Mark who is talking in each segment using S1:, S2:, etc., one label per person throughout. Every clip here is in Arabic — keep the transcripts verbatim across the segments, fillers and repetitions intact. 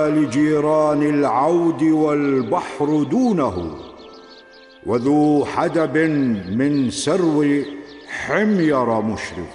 S1: لجيران العود والبحر دونه، وذو حدب من سرو حمير مشرف.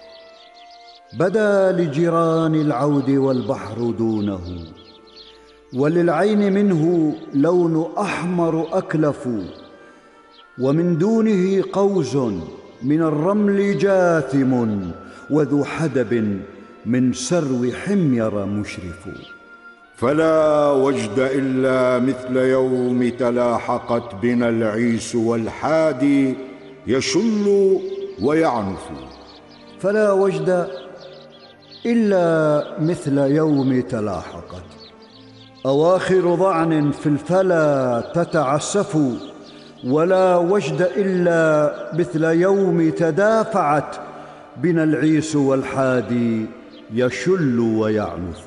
S2: بدا لجيران العود والبحر دونه، وللعين منه لون أحمر أكلف، ومن دونه قوس من الرمل جاثم، وذو حدب من سرو حمير مشرف.
S1: فلا وجد إلا مثل يوم تلاحقت بنا العيس والحادي يشل ويعنف.
S2: فلا وجد إلا مثل يوم تلاحقت أواخر ضعن في الفلا تتعسف، ولا وجد إلا مثل يوم تدافعت بنا العيس والحادي يشل ويعنف.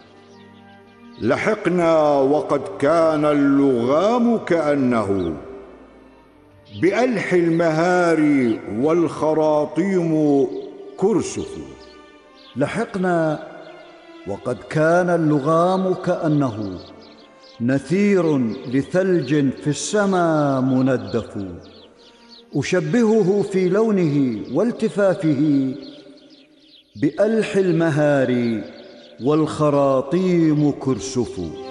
S1: لحقنا وقد كان اللغام كأنه بألح المهاري والخراطيم كرسف.
S2: لحقنا وقد كان اللغام كأنه نثير لثلج في السماء مندف، أشبهه في لونه والتفافه بألح المهاري والخراطيم كرسف.